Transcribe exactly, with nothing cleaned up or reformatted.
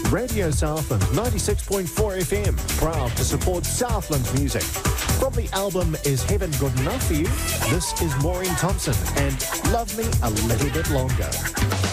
Radio Southland ninety-six point four F M, proud to support Southland's music. From the album Is Heaven Good Enough For You? This is Maureen Thompson and Love Me a Little Bit Longer.